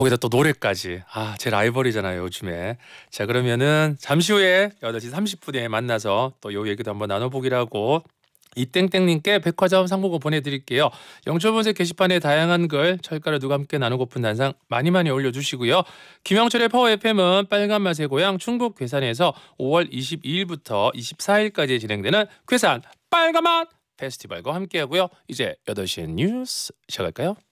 거기다 또 노래까지. 아, 제 라이벌이잖아요, 요즘에. 자, 그러면은 잠시 후에 8시 30분에 만나서 또 요 얘기도 한번 나눠보기로 하고 이땡땡님께 백화점 상품권 보내드릴게요. 영초본색 게시판에 다양한 글, 철가루 누가 함께 나누고픈 단상 많이 많이 올려주시고요. 김영철의 파워 FM은 빨간 맛의 고향 충북 괴산에서 5월 22일부터 24일까지 진행되는 괴산 빨간 맛 페스티벌과 함께하고요. 이제 8시에 뉴스 시작할까요?